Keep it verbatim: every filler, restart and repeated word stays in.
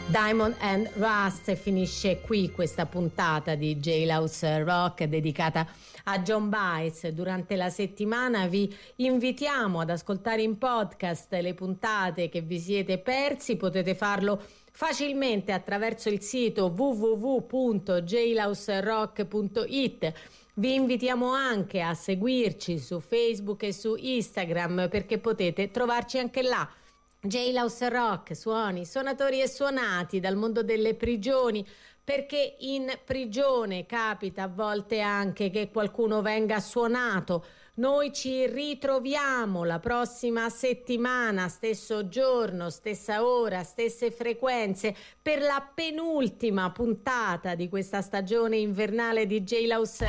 Diamond and Rust finisce qui questa puntata di Jailhouse Rock dedicata a John Baez. Durante la settimana vi invitiamo ad ascoltare in podcast le puntate che vi siete persi. Potete farlo facilmente attraverso il sito w w w punto jailhouse rock punto i t. Vi invitiamo anche a seguirci su Facebook e su Instagram, perché potete trovarci anche là. Jailhouse Rock, suoni, suonatori e suonati dal mondo delle prigioni, perché in prigione capita a volte anche che qualcuno venga suonato. Noi ci ritroviamo la prossima settimana, stesso giorno, stessa ora, stesse frequenze, per la penultima puntata di questa stagione invernale di Jailhouse